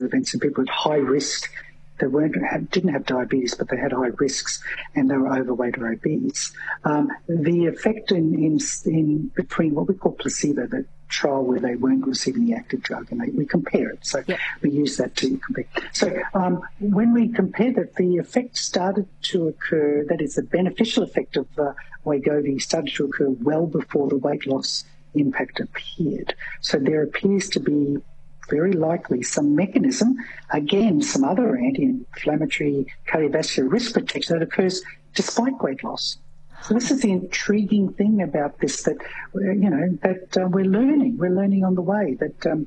events in people with high risk that didn't have diabetes, but they had high risks and they were overweight or obese. The effect in between what we call placebo, the trial where they weren't receiving the active drug, and we compare it. So we use that to compare. So when we compared that, the effect started to occur, that is the beneficial effect of Wegovy started to occur well before the weight loss impact appeared. So there appears to be very likely some mechanism, again, some other anti-inflammatory cardiovascular risk protection that occurs despite weight loss. So this is the intriguing thing about this, that, we're learning. We're learning on the way that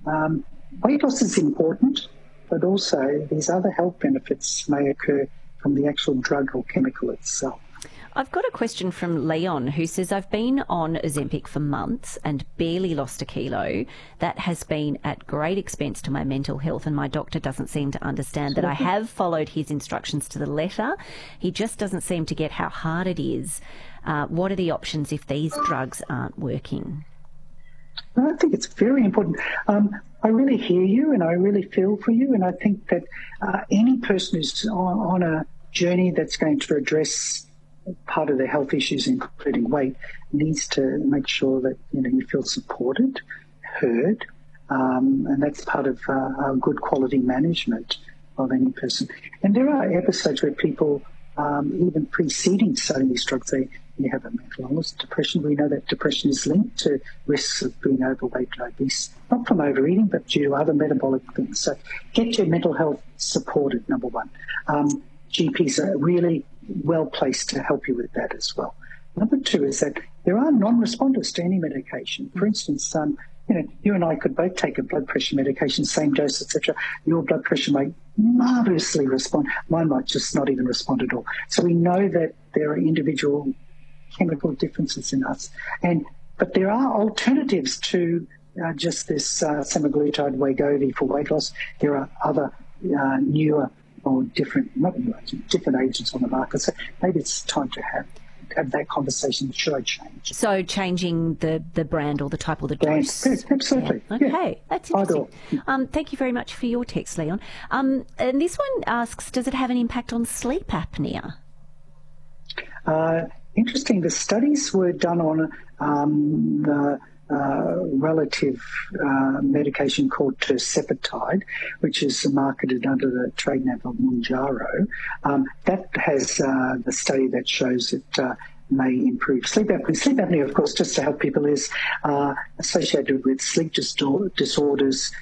weight loss is important, but also these other health benefits may occur from the actual drug or chemical itself. I've got a question from Leon who says, I've been on Ozempic for months and barely lost a kilo. That has been at great expense to my mental health, and my doctor doesn't seem to understand that I have followed his instructions to the letter. He just doesn't seem to get how hard it is. What are the options if these drugs aren't working? Well, I think it's very important. I really hear you and I really feel for you, and I think that any person who's on a journey that's going to address part of their health issues, including weight, needs to make sure that you feel supported, heard, and that's part of good quality management of any person. And there are episodes where people, even preceding starting these drugs, you have a mental illness, depression. We know that depression is linked to risks of being overweight or obese, not from overeating, but due to other metabolic things. So get your mental health supported, number one. GPs are really well placed to help you with that as well. Number two is that there are non-responders to any medication. For instance, you and I could both take a blood pressure medication, same dose, etc. Your blood pressure might marvelously respond. Mine might just not even respond at all. So we know that there are individual chemical differences in us. But there are alternatives to just this semaglutide Wegovy for weight loss. There are other newer or different agents on the market. So maybe it's time to have that conversation. Should I change? So changing the brand or the type or the dose? Yes, absolutely. Yeah. Okay, yeah. That's interesting. Thank you very much for your text, Leon. And this one asks, does it have an impact on sleep apnea? Interesting. The studies were done on the relative medication called tirzepatide, which is marketed under the trade name of Mounjaro. That has the study that shows it may improve sleep apnea. Sleep apnea, of course, just to help people, is associated with sleep disorders,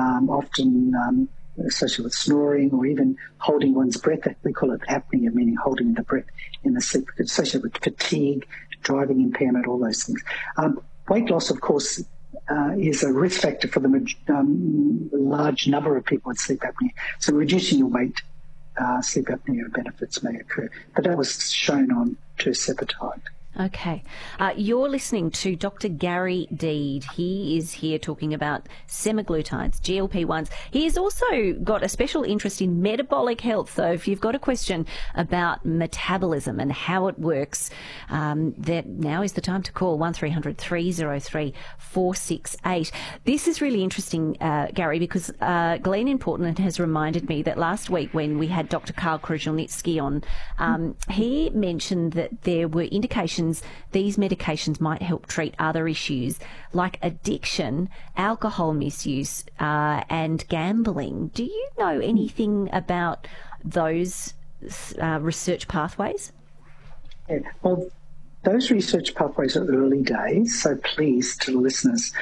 often associated with snoring or even holding one's breath. We call it apnea, meaning holding the breath in the sleep. It's associated with fatigue, driving impairment, all those things. Weight loss, of course, is a risk factor for the large number of people with sleep apnea. So reducing your weight, sleep apnea benefits may occur. But that was shown on tirzepatide. Okay. You're listening to Dr. Gary Deed. He is here talking about semaglutides, GLP-1s. He has also got a special interest in metabolic health. So if you've got a question about metabolism and how it works, that now is the time to call 1300 303 468. This is really interesting, Gary, because Glenn in Portland has reminded me that last week when we had Dr. Karl Kruszelnicki on, he mentioned that there were indications these medications might help treat other issues like addiction, alcohol misuse, and gambling. Do you know anything about those research pathways? Yeah, well, those research pathways are early days, so please, to the listeners,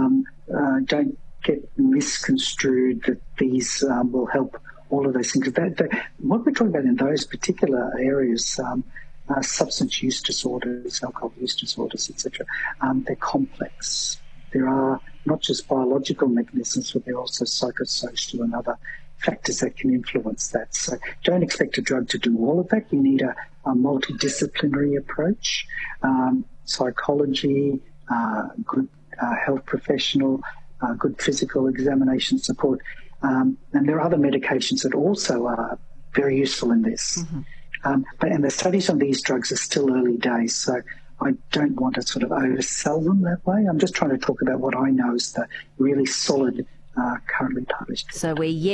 don't get misconstrued that these will help all of those things. What we're talking about in those particular areas, substance use disorders, alcohol use disorders, etc. They're complex. There are not just biological mechanisms, but there are also psychosocial and other factors that can influence that. So don't expect a drug to do all of that. You need a multidisciplinary approach, psychology, good health professional, good physical examination support. And there are other medications that also are very useful in this. Mm-hmm. And the studies on these drugs are still early days, so I don't want to sort of oversell them that way. I'm just trying to talk about what I know is the really solid, currently published. So we're yet